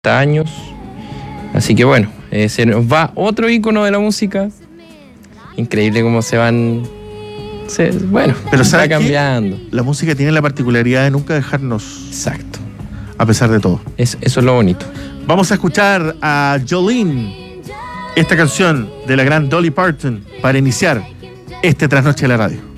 años. Así que bueno, se nos va otro ícono de la música. Increíble cómo se van... bueno, pero está ¿sabes cambiando. qué? La música tiene la particularidad de nunca dejarnos, Exacto. a pesar de todo. Eso es lo bonito. Vamos a escuchar a Jolene, esta canción de la gran Dolly Parton, para iniciar este Trasnoche de la Radio.